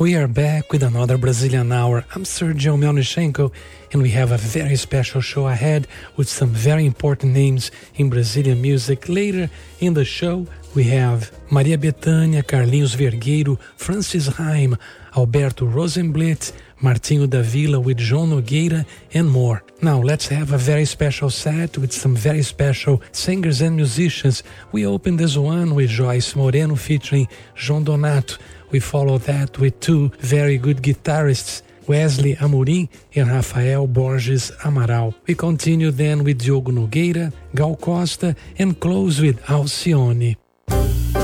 We are back with another Brazilian Hour. I'm Sergio Melnichenko, and we have a very special show ahead with some very important names in Brazilian music. Later in the show, we have Maria Bethânia, Carlinhos Vergueiro, Francis Haim, Alberto Rosenblit, Martinho da Vila with João Nogueira, and more. Now let's have a very special set with some very special singers and musicians. We open this one with Joyce Moreno featuring João Donato. We follow that with two very good guitarists, Wesley Amorim and Rafael Borges Amaral. We continue then with Diogo Nogueira, Gal Costa, and close with Alcione.